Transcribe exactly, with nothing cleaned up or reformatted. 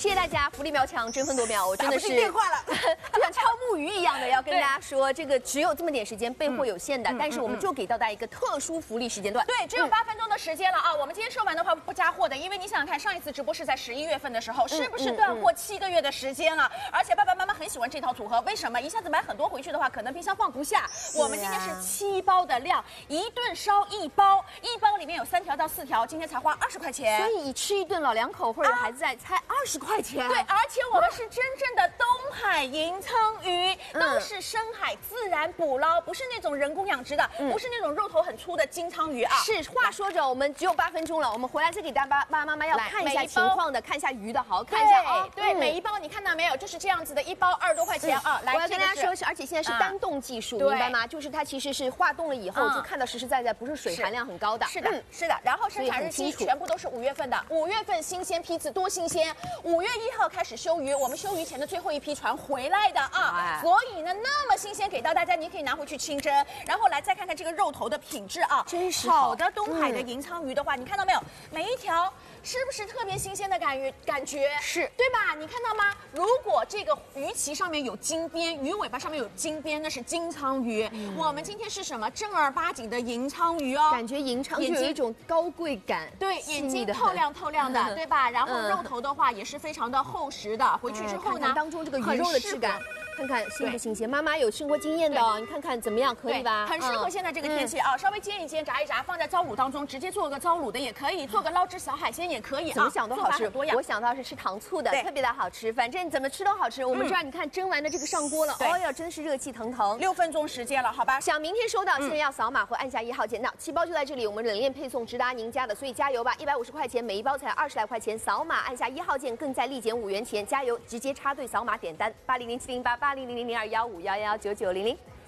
谢谢大家，福利秒抢，争分夺秒，我真的是电话了， 就像敲木鱼一样的要跟大家说，这个只有这么点时间，备货有限的，嗯、但是我们就给到大家一个特殊福利时间段。 对，只有八分钟的时间了啊！我们今天售完的话不加货的，因为你想想看，上一次直播是在十一月份的时候，是不是断货七个月的时间了？而且爸爸妈妈很喜欢这套组合，为什么？一下子买很多回去的话，可能冰箱放不下。我们今天是七包的量，一顿烧一包，一包里面有三条到四条，今天才花二十块钱。 所以你吃一顿老两口或者有孩子在，才二十块钱。 对，而且我们是真正的东海银鲳鱼，都是深海自然捕捞，不是那种人工养殖的，不是那种肉头很粗的金鲳鱼啊。 是，话说着，我们只有八分钟了，我们回来再给大家爸爸妈妈要看一下情况的，看一下鱼的，好看一下啊。 对，每一包你看到没有，就是这样子的，一包二十多块钱啊。来， 我要跟大家说，是而且现在是单洞技术，明白吗？就是它其实是化冻了以后，就看到实实在在，不是水含量很高的。 是的，是的。然后生产日期全部都是五月份的，五月份新鲜批次多新鲜，五月一号开始休鱼，我们休鱼前的最后一批船回来的啊，所以呢那么新鲜给到大家，你可以拿回去清蒸，然后来再看看这个肉头的品质啊， 真是好的东海的银鲳鱼的话，你看到没有？每一条是不是特别新鲜的感觉？感觉是对吧？你看到吗？如果这个鱼鳍上面有金边，鱼尾巴上面有金边，那是金鲳鱼。嗯、我们今天是什么？正儿八经的银鲳鱼哦， 感觉银鲳就有一种高贵感， 对，眼睛透亮透亮的，对吧？然后肉头的话也是非常的厚实的，回去之后呢， 当中这个鱼肉的质感。看看新不新鲜？妈妈有生活经验的哦，你看看怎么样？可以吧？ 很适合现在这个天气啊，稍微煎一煎、炸一炸，放在糟卤当中，直接做个糟卤的也可以，做个捞汁小海鲜也可以啊。 怎么想都好吃，我想到是吃糖醋的，特别的好吃。反正怎么吃都好吃。我们这儿你看蒸完的这个上锅了，哎呀，真的是热气腾腾。 六分钟时间了，好吧？ 想明天收到，现在要扫码或按下一号键。那七包就在这里，我们冷链配送直达您家的，所以加油吧！一百五十块钱，每一包才二十来块钱，扫码按下一号键，更在立减五元钱，加油！直接插队扫码点单，八零零七零八八零零零零二幺五幺幺九九零零。